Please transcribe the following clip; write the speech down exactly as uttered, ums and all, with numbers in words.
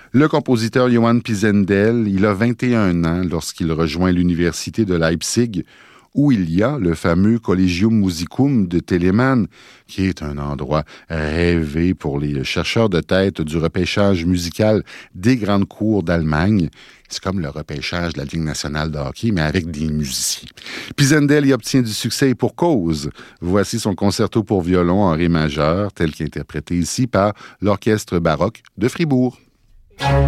Le compositeur Johann Pisendel, il a vingt et un ans lorsqu'il rejoint l'université de Leipzig, où il y a le fameux Collegium Musicum de Telemann, qui est un endroit rêvé pour les chercheurs de tête du repêchage musical des grandes cours d'Allemagne. C'est comme le repêchage de la Ligue nationale de hockey, mais avec des musiciens. Pisendel y obtient du succès et pour cause. Voici son concerto pour violon en ré majeur, tel qu'interprété ici par l'Orchestre baroque de Fribourg.